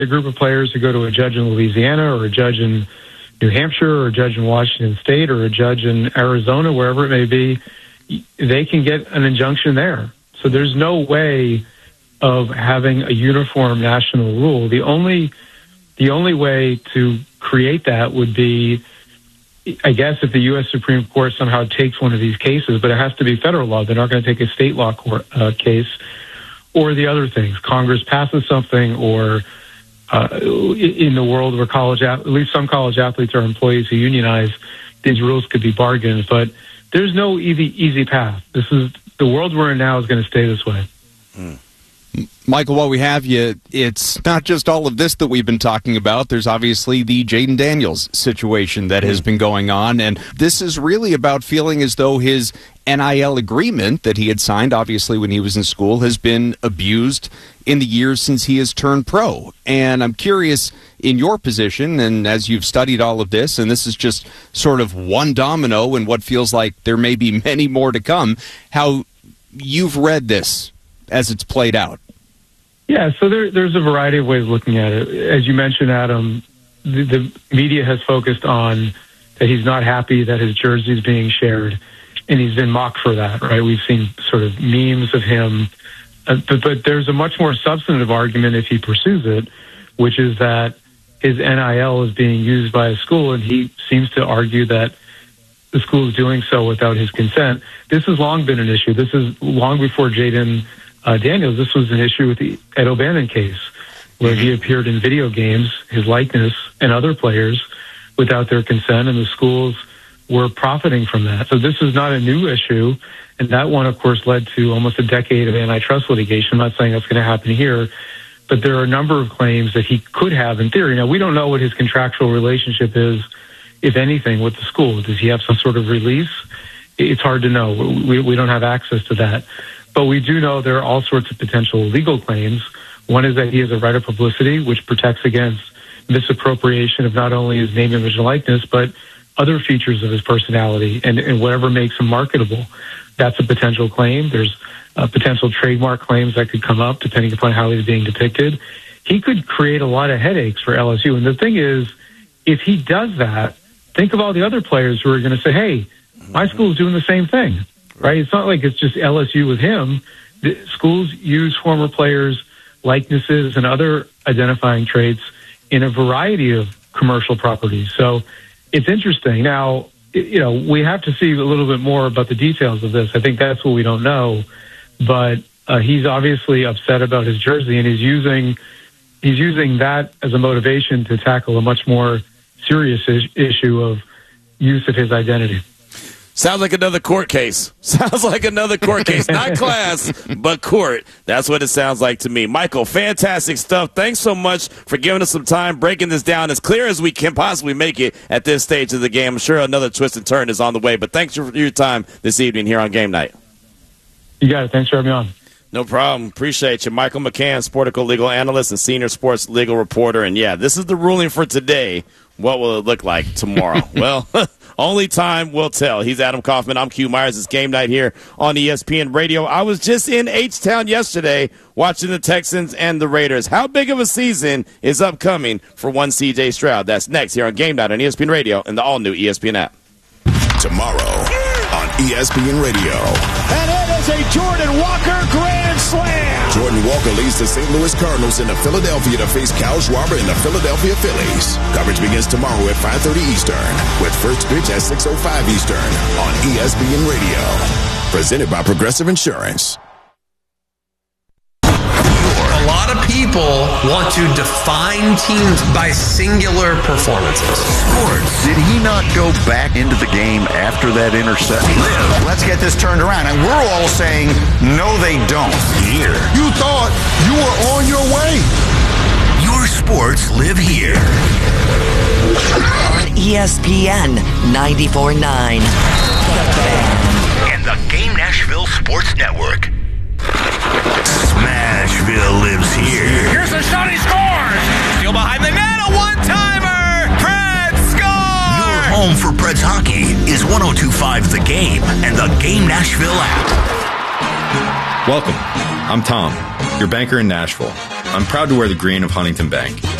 a group of players who go to a judge in Louisiana or a judge in New Hampshire or a judge in Washington State or a judge in Arizona, wherever it may be, they can get an injunction there. So there's no way of having a uniform national rule. The only way to create that would be, I guess, if the U.S. Supreme Court somehow takes one of these cases, but it has to be federal law. They're not going to take a state law case, or the other things. Congress passes something, or in the world where at least some college athletes are employees who unionize, these rules could be bargained. But there's no easy path. This is the world we're in now is going to stay this way. Michael, while we have you, it's not just all of this that we've been talking about. There's obviously the Jayden Daniels situation that has been going on, and this is really about feeling as though his NIL agreement that he had signed, obviously, when he was in school, has been abused in the years since he has turned pro. And I'm curious, in your position, and as you've studied all of this, and this is just sort of one domino in what feels like there may be many more to come, how you've read this as it's played out. Yeah, so there's a variety of ways of looking at it. As you mentioned, Adam, the media has focused on that he's not happy that his jersey is being shared, and he's been mocked for that, right? We've seen sort of memes of him. But there's a much more substantive argument if he pursues it, which is that his NIL is being used by a school, and he seems to argue that the school is doing so without his consent. This has long been an issue. This is long before Jayden Daniels. This was an issue with the Ed O'Bannon case, where he appeared in video games, his likeness, and other players without their consent, and the schools were profiting from that. So this is not a new issue, and that one, of course, led to almost a decade of antitrust litigation. I'm not saying that's going to happen here, but there are a number of claims that he could have in theory. Now, we don't know what his contractual relationship is, if anything, with the school. Does he have some sort of release? It's hard to know. We don't have access to that. But we do know there are all sorts of potential legal claims. One is that he has a right of publicity, which protects against misappropriation of not only his name, image, and likeness, but other features of his personality and whatever makes him marketable. That's a potential claim. There's potential trademark claims that could come up depending upon how he's being depicted. He could create a lot of headaches for LSU. And the thing is, if he does that, think of all the other players who are going to say, hey, my school is doing the same thing, right? It's not like it's just LSU with him. The schools use former players' likenesses and other identifying traits in a variety of commercial properties. So it's interesting. Now, we have to see a little bit more about the details of this. I think that's what we don't know. But he's obviously upset about his jersey, and he's using that as a motivation to tackle a much more serious issue of use of his identity. Sounds like another court case. Not class, but court. That's what it sounds like to me. Michael, fantastic stuff. Thanks so much for giving us some time, breaking this down as clear as we can possibly make it at this stage of the game. I'm sure another twist and turn is on the way, but thanks for your time this evening here on Game Night. You got it. Thanks for having me on. No problem. Appreciate you. Michael McCann, Sportico legal analyst and senior sports legal reporter. And, yeah, this is the ruling for today. What will it look like tomorrow? Well, only time will tell. He's Adam Kaufman. I'm Q Myers. It's Game Night here on ESPN Radio. I was just in H-Town yesterday watching the Texans and the Raiders. How big of a season is upcoming for one C.J. Stroud? That's next here on Game Night on ESPN Radio and the all-new ESPN app. Tomorrow on ESPN Radio. And it is a Jordan Walker grand slam. Jordan Walker leads the St. Louis Cardinals into Philadelphia to face Kyle Schwarber and the Philadelphia Phillies. Coverage begins tomorrow at 5:30 Eastern with first pitch at 6:05 Eastern on ESPN Radio. Presented by Progressive Insurance. A lot of people want to define teams by singular performances. Sports. Did he not go back into the game after that interception? Let's get this turned around. And we're all saying, no, they don't. Here. You thought you were on your way. Your sports live here. On ESPN 94.9. And the Game Nashville Sports Network. Smashville lives here. Here's a shot, he scores! Steal behind the net, a one-timer! Preds score! Your home for Preds hockey is 102.5 The Game and the Game Nashville app. Welcome. I'm Tom, your banker in Nashville. I'm proud to wear the green of Huntington Bank.